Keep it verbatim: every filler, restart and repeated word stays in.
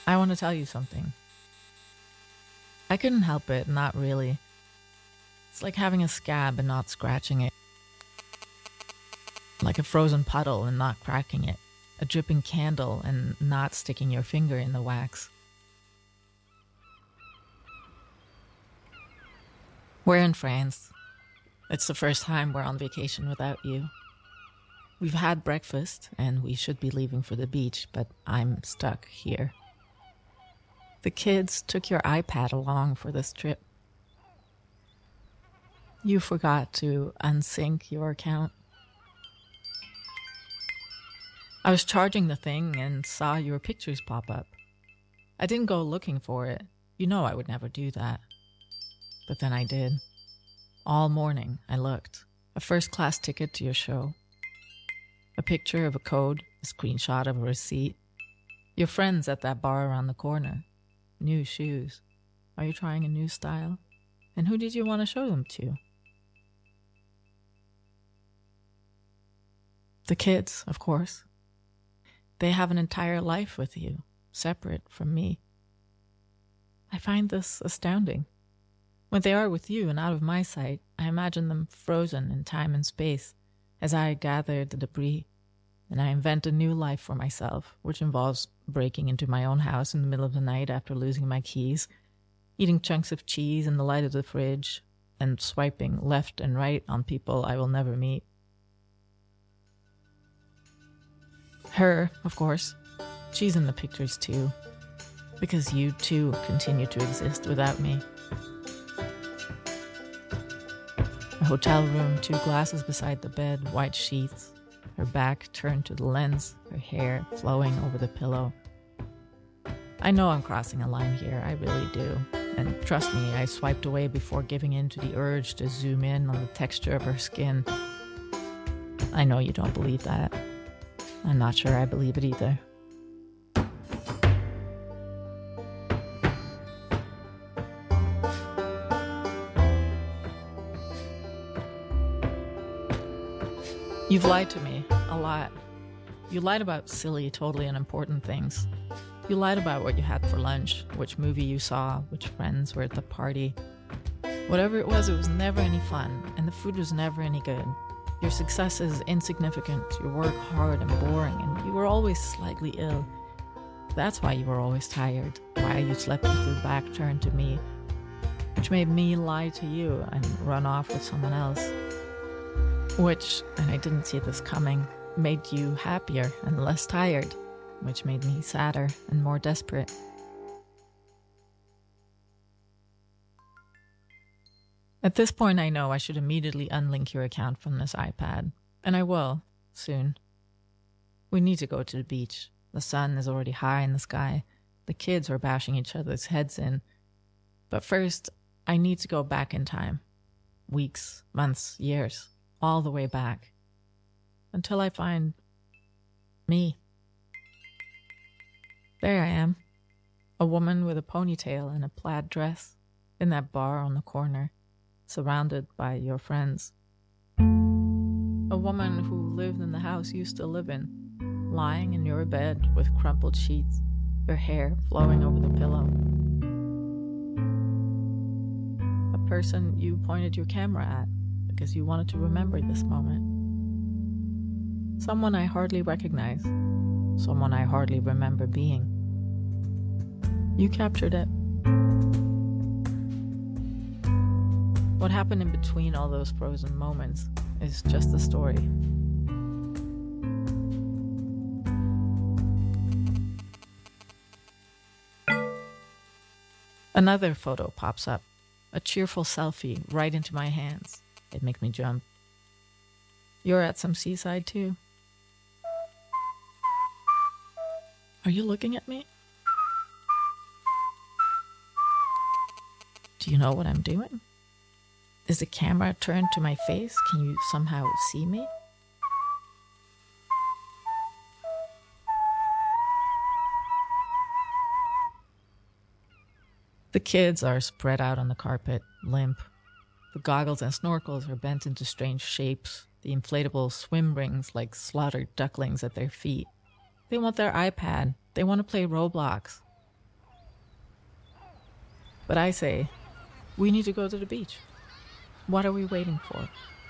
I want to tell you something. I couldn't help it, not really. It's like having a scab and not scratching it. Like a frozen puddle and not cracking it. A dripping candle and not sticking your finger in the wax. We're in France. It's the first time we're on vacation without you. We've had breakfast and we should be leaving for the beach, but I'm stuck here. The kids took your iPad along for this trip. You forgot to unsync your account. I was charging the thing and saw your pictures pop up. I didn't go looking for it. You know I would never do that. But then I did. All morning I looked. A first-class ticket to your show. A picture of a code, a screenshot of a receipt. Your friends at that bar around the corner. New shoes. Are you trying a new style? And who did you want to show them to? The kids, of course. They have an entire life with you, separate from me. I find this astounding. When they are with you and out of my sight, I imagine them frozen in time and space as I gather the debris, and I invent a new life for myself, which involves breaking into my own house in the middle of the night after losing my keys, eating chunks of cheese in the light of the fridge, and swiping left and right on people I will never meet. Her, of course. She's in the pictures too. Because you too continue to exist without me. A hotel room, two glasses beside the bed, white sheets. Her back turned to the lens, her hair flowing over the pillow. I know I'm crossing a line here, I really do. And trust me, I swiped away before giving in to the urge to zoom in on the texture of her skin. I know you don't believe that. I'm not sure I believe it either. You've lied to me, a lot. You lied about silly, totally unimportant things. You lied about what you had for lunch, which movie you saw, which friends were at the party. Whatever it was, it was never any fun, and the food was never any good. Your success is insignificant, your work hard and boring, and you were always slightly ill. That's why you were always tired, why you slept with your back turned to me, which made me lie to you and run off with someone else. Which, and I didn't see this coming, made you happier and less tired, which made me sadder and more desperate. At this point, I know I should immediately unlink your account from this iPad, and I will, soon. We need to go to the beach. The sun is already high in the sky. The kids are bashing each other's heads in. But first, I need to go back in time. Weeks, months, years, all the way back. Until I find me. There I am. A woman with a ponytail and a plaid dress, in that bar on the corner. Surrounded by your friends. A woman who lived in the house you still live in, lying in your bed with crumpled sheets, your hair flowing over the pillow. A person you pointed your camera at because you wanted to remember this moment. Someone I hardly recognize, someone I hardly remember being. You captured it. What happened in between all those frozen moments is just the story. Another photo pops up, a cheerful selfie right into my hands. It makes me jump. You're at some seaside too. Are you looking at me? Do you know what I'm doing? Is the camera turned to my face? Can you somehow see me? The kids are spread out on the carpet, limp. The goggles and snorkels are bent into strange shapes, the inflatable swim rings like slaughtered ducklings at their feet. They want their iPad. They want to play Roblox. But I say, we need to go to the beach. What are we waiting for?